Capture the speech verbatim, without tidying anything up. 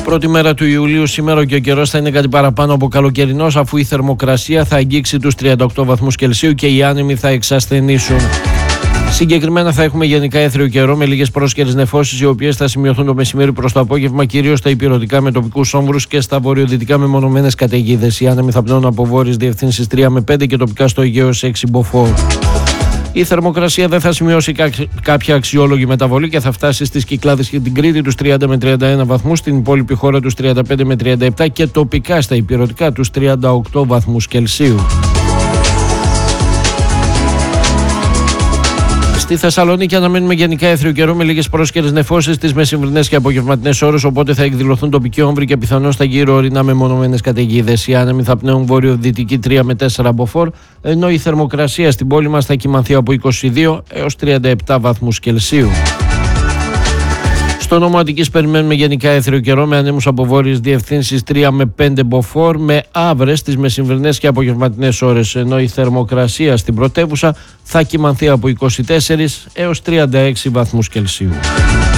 Πρώτη μέρα του Ιουλίου σήμερα και ο καιρός θα είναι κάτι παραπάνω από καλοκαιρινός, αφού η θερμοκρασία θα αγγίξει τους τριάντα οκτώ βαθμούς Κελσίου και οι άνεμοι θα εξασθενήσουν. Συγκεκριμένα θα έχουμε γενικά έθριο καιρό με λίγες πρόσκαιρες νεφώσεις, οι οποίες θα σημειωθούν το μεσημέρι προς το απόγευμα, κυρίως στα ηπειρωτικά με τοπικούς όμβρους και στα βορειοδυτικά με μονομένες καταιγίδες. Οι άνεμοι θα πνέουν από βόρειες διευθύνσεις τρία με πέντε και τοπικά στο Αιγαίο έξι μποφόρ. Η θερμοκρασία δεν θα σημειώσει κάποια αξιόλογη μεταβολή και θα φτάσει στις Κυκλάδες και την Κρήτη τους τριάντα με τριάντα ένα βαθμούς, στην υπόλοιπη χώρα τους τριάντα πέντε με τριάντα επτά και τοπικά στα ηπειρωτικά τους τριάντα οκτώ βαθμούς Κελσίου. Στη Θεσσαλονίκη αναμένουμε γενικά έθριο καιρό με λίγες πρόσκαιρες νεφώσεις στις μεσημβρινές και απογευματινές ώρες, οπότε θα εκδηλωθούν τοπικοί όμβροι και πιθανώς θα γύρω ορεινά με μονομένες καταιγίδες. Οι άνεμοι θα πνέουν βορειοδυτική τρία με τέσσερα μποφόρ, ενώ η θερμοκρασία στην πόλη μας θα κυμανθεί από είκοσι δύο έως τριάντα επτά βαθμούς Κελσίου. Στο νόμο Αττικής περιμένουμε γενικά έθριο καιρό με ανέμους από βόρειες διευθύνσεις τρία με πέντε μποφόρ, με άβρες στις μεσημβρινές και απογευματινές ώρες, ενώ η θερμοκρασία στην πρωτεύουσα θα κυμανθεί από είκοσι τέσσερα έως τριάντα έξι βαθμούς Κελσίου.